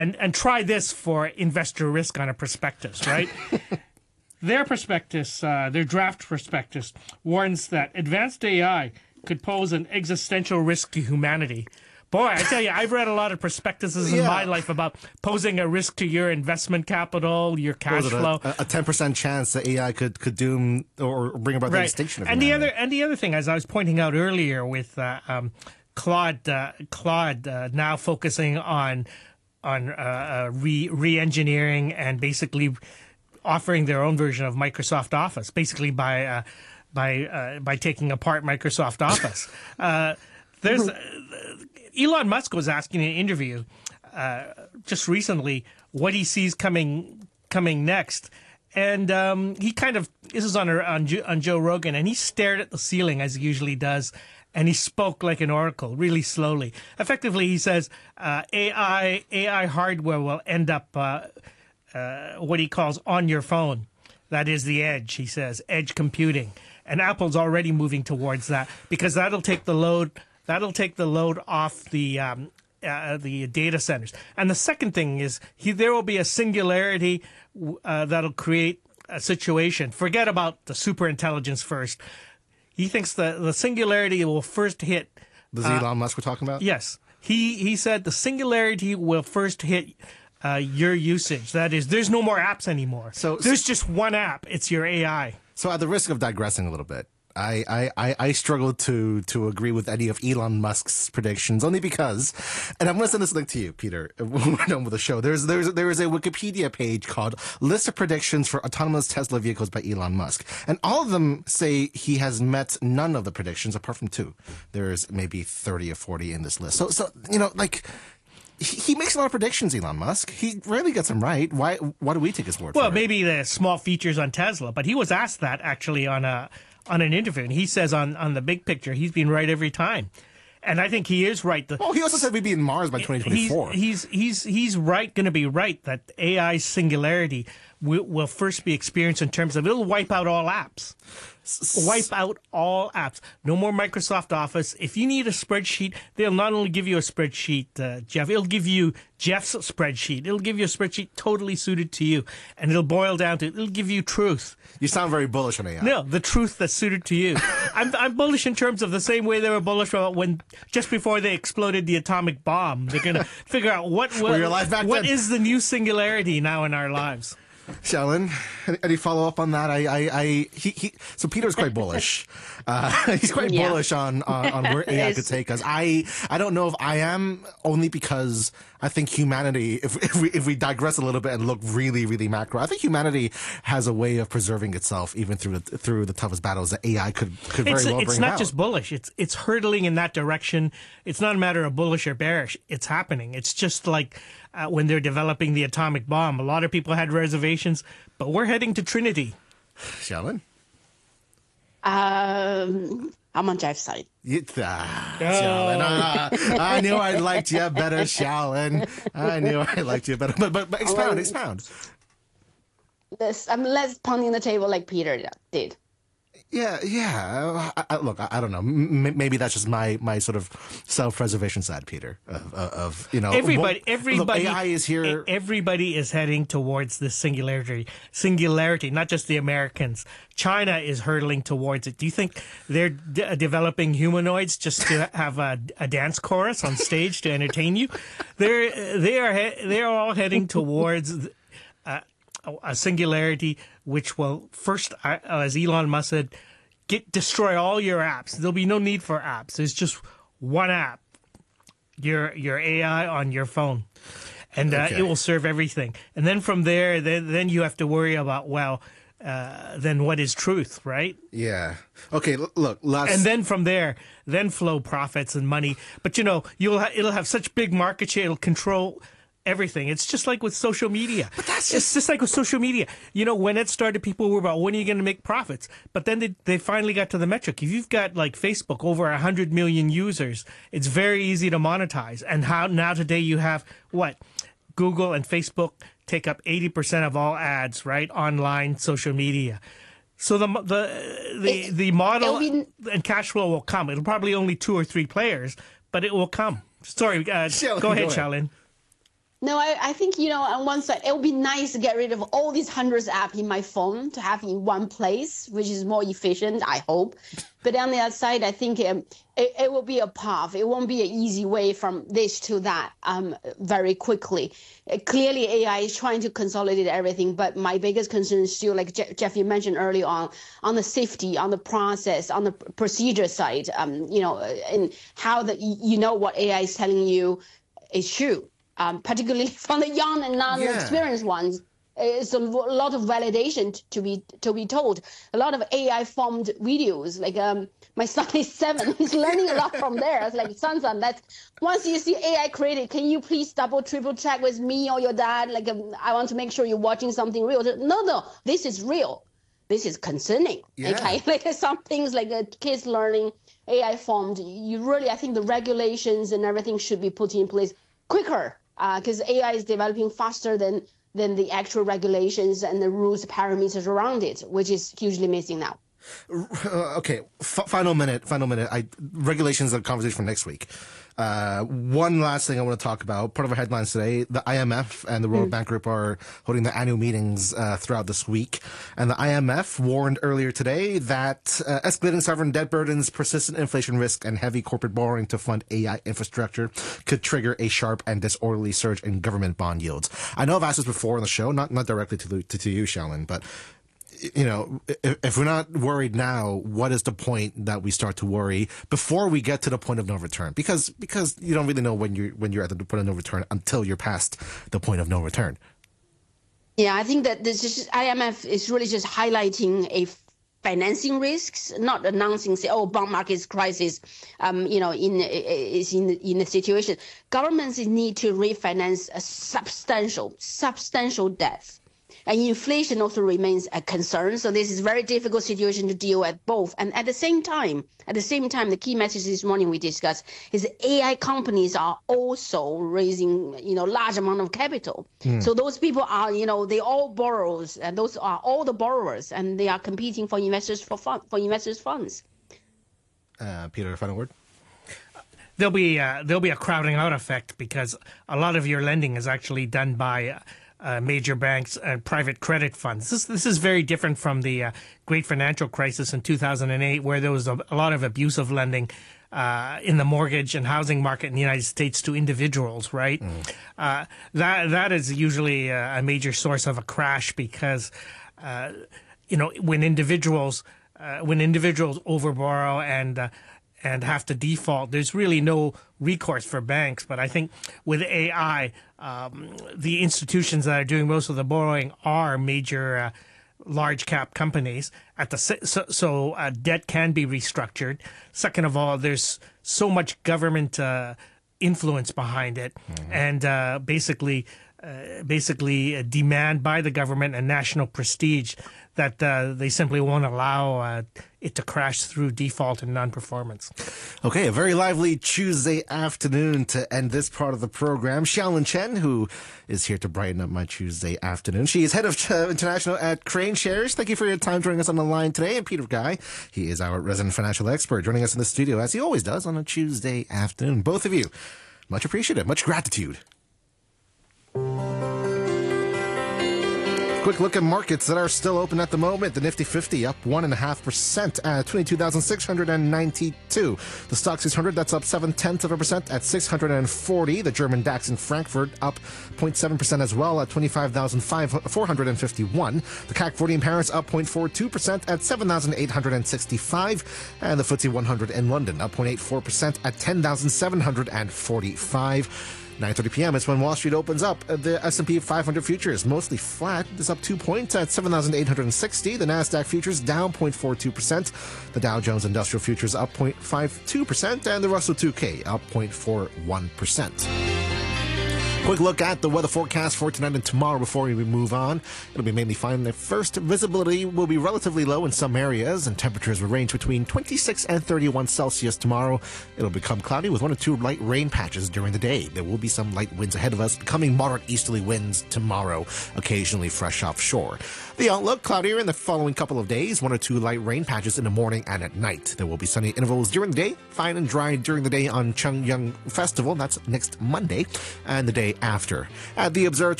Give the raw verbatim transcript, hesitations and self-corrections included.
And and try this for investor risk on a prospectus, right? Their prospectus, uh, their draft prospectus, warns that advanced A I could pose an existential risk to humanity. Boy, I tell you, I've read a lot of prospectuses in Yeah. my life about posing a risk to your investment capital, your cash Was it flow. a, a ten percent chance that A I could, could doom or bring about the Right. extinction of And the humanity. other and the other thing, as I was pointing out earlier, with uh, um, Claude, uh, Claude uh, now focusing on on uh, uh, re re-engineering and basically offering their own version of Microsoft Office, basically by uh, by uh, by taking apart Microsoft Office. uh, there's uh, Elon Musk was asking in an interview uh, just recently what he sees coming coming next. And um, he kind of, this is on, a, on, Jo- on Joe Rogan, and he stared at the ceiling as he usually does, and he spoke like an oracle, really slowly. Effectively, he says uh, A I A I hardware will end up uh, uh, what he calls on your phone. That is the edge, he says, edge computing. And Apple's already moving towards that because that'll take the load. That'll take the load off the um, uh, the data centers. And the second thing is he, there will be a singularity uh, that'll create a situation. Forget about the super intelligence first. He thinks the, the singularity will first hit. This is Elon Musk we're talking about? Yes. He, he said the singularity will first hit uh, your usage. That is, there's no more apps anymore. So- there's just one app. It's your A I. So at the risk of digressing a little bit, I, I, I, I struggle to, to agree with any of Elon Musk's predictions only because, and I'm going to send this link to you, Peter, when we're done with the show. There's, there's, there is a Wikipedia page called List of Predictions for Autonomous Tesla Vehicles by Elon Musk. And all of them say he has met none of the predictions apart from two. There's maybe thirty or forty in this list. So, so, you know, like, he, he makes a lot of predictions, Elon Musk. He rarely gets them right. Why, why do we take his word Well, for it? maybe the small features on Tesla, but he was asked that actually on a on an interview, and he says on, on the big picture, he's been right every time. And I think he is right. The, Oh, he also said we'd be in Mars by twenty twenty-four. He's he's he's he's right, going to be right that A I singularity will, will first be experienced in terms of it'll wipe out all apps. Wipe out all apps. No more Microsoft Office. If you need a spreadsheet, they'll not only give you a spreadsheet, uh, Jeff, it'll give you Jeff's spreadsheet. It'll give you a spreadsheet totally suited to you. And it'll boil down to, it'll give you truth. You sound very bullish on A I. No, the truth that's suited to you. I'm, I'm bullish in terms of the same way they were bullish about when, just before they exploded the atomic bomb. They're going to figure out what, what, your life back what then? is the new singularity now in our lives. Shallon, any, any follow up on that? I, I, I he, he, so Peter's quite bullish. Uh, he's quite Yeah. bullish on, on, on where A I could It's- take us. I, I don't know if I am, only because I think humanity, if, if we, if we digress a little bit and look really, really macro, I think humanity has a way of preserving itself even through the, through the toughest battles that A I could, could very It's, well it's bring not about. just bullish. It's it's hurtling in that direction. It's not a matter of bullish or bearish. It's happening. It's just like uh, when they're developing the atomic bomb. A lot of people had reservations, but we're heading to Trinity. Shallon? Um, I'm on Jeff's side. You, ah, Shallon. Ah, I knew I liked you better, Shallon. I knew I liked you better. But, but, but expound, Um, expound. This, I'm less pounding the table like Peter did. Yeah, yeah. I, I, look, I, I don't know. M- maybe that's just my, my sort of self-preservation side, Peter. Of, of, of you know, Everybody, well, everybody, look, A I is here. e- Everybody is heading towards this singularity. Singularity, not just the Americans. China is hurtling towards it. Do you think they're d- developing humanoids just to have a, a dance chorus on stage to entertain you? They're they are he- they are all heading towards uh, a singularity, which will first, uh, as Elon Musk said, get destroy all your apps. There'll be no need for apps. There's just one app. Your your A I on your phone, and uh, Okay. it will serve everything. And then from there, then then you have to worry about well, uh, then what is truth, right? Yeah. Okay. l- Look. Last. And then from there, then flow profits and money. But you know, you'll ha- it'll have such big market share. It'll control everything. It's just like with social media. But that's it's just like with social media. You know, when it started, people were about when are you going to make profits? But then they, they finally got to the metric. If you've got like Facebook over a hundred million users, it's very easy to monetize. And how now today you have what? Google and Facebook take up eighty percent of all ads, right? Online social media. So the the the It- the model it'll be- and cash flow will come. It'll probably only two or three players, but it will come. Sorry, uh, Shallon, go ahead, go ahead. Shallon. No, I, I think, you know, on one side, it would be nice to get rid of all these hundreds of apps in my phone to have in one place, which is more efficient, I hope. But on the other side, I think um, it, it will be a path. It won't be an easy way from this to that um, very quickly. Uh, clearly, A I is trying to consolidate everything, but my biggest concern is still, like Je- Jeff, you mentioned earlier on, on the safety, on the process, on the procedure side, um, you know, and how the, you know what A I is telling you is true. Um, particularly from the young and non-experienced yeah. ones, it's a lot of validation to be to be told. A lot of A I formed videos. Like um, my son is seven, he's learning a lot from there. It's like, son, son, that's once you see A I created, can you please double, triple check with me or your dad? Like um, I want to make sure you're watching something real. No, no, this is real. This is concerning. Yeah. Okay, like some things like uh, kids learning A I formed. You really, I think the regulations and everything should be put in place quicker. Because uh, A I is developing faster than than the actual regulations and the rules parameters around it, which is hugely missing now. Uh, okay, F- final minute, final minute. I, regulations are a conversation for next week. Uh, one last thing I want to talk about. Part of our headlines today, the I M F and the World mm. Bank Group are holding their annual meetings uh, throughout this week. And the I M F warned earlier today that uh, escalating sovereign debt burdens, persistent inflation risk, and heavy corporate borrowing to fund A I infrastructure could trigger a sharp and disorderly surge in government bond yields. I know I've asked this before on the show, not not directly to, to, to you, Xiaolin, but you know, if, if we're not worried now, what is the point that we start to worry before we get to the point of no return? Because because you don't really know when you're when you're at the point of no return until you're past the point of no return. Yeah, I think that this is, I M F is really just highlighting a financing risks, not announcing, say, oh, bond market crisis, um, you know, in is in in the situation. Governments need to refinance a substantial substantial debts. And inflation also remains a concern. So this is a very difficult situation to deal with both. And at the same time, at the same time, the key message this morning we discussed is A I companies are also raising, you know, large amount of capital. Mm. So those people are, you know, they all borrowers, and those are all the borrowers, and they are competing for investors for fund, for investors funds. Uh, Peter, final word. There'll be uh, there'll be a crowding out effect because a lot of your lending is actually done by Uh, Uh, major banks and private credit funds. This, this is very different from the uh, great financial crisis in two thousand eight, where there was a, a lot of abusive lending uh, in the mortgage and housing market in the United States to individuals, right? Mm. Uh, that that is usually a, a major source of a crash because, uh, you know, when individuals uh, when individuals overborrow and uh, and have to default, there's really no recourse for banks. But I think with A I, um, the institutions that are doing most of the borrowing are major uh, large cap companies. At the So, so uh, debt can be restructured. Second of all, there's so much government uh, influence behind it. Mm-hmm. And uh, basically, uh, basically uh, demand by the government and national prestige that uh, they simply won't allow uh, it to crash through default and non-performance. Okay, a very lively Tuesday afternoon to end this part of the program. Xiaolin Chen, who is here to brighten up my Tuesday afternoon. She is head of uh, international at Crane Shares. Thank you for your time joining us on the line today. And Peter Guy, he is our resident financial expert, joining us in the studio, as he always does, on a Tuesday afternoon. Both of you, much appreciated, much gratitude. Quick look at markets that are still open at the moment. The Nifty fifty up one point five percent at twenty-two thousand six hundred ninety-two. The Stock six hundred, that's up seven tenths of a percent at six hundred forty. The German DAX in Frankfurt up zero point seven percent as well at twenty-five thousand four hundred fifty-one. The C A C forty in Paris up zero point four two percent at seven thousand eight hundred sixty-five. And the F T S E one hundred in London up zero point eight four percent at ten thousand seven hundred forty-five. nine thirty p.m. is when Wall Street opens up. The S and P five hundred futures mostly flat. It's up two points at seven thousand eight hundred sixty. The NASDAQ futures down zero point four two percent. The Dow Jones Industrial Futures up zero point five two percent. And the Russell two K up zero point four one percent. Quick look at the weather forecast for tonight and tomorrow before we move on. It'll be mainly fine. The first, visibility will be relatively low in some areas, and temperatures will range between twenty-six and thirty-one Celsius tomorrow. It'll become cloudy with one or two light rain patches during the day. There will be some light winds ahead of us, becoming moderate easterly winds tomorrow, occasionally fresh offshore. The outlook, cloudier in the following couple of days, one or two light rain patches in the morning and at night. There will be sunny intervals during the day, fine and dry during the day on Chungyang Festival, that's next Monday, and the day day after. At the observatory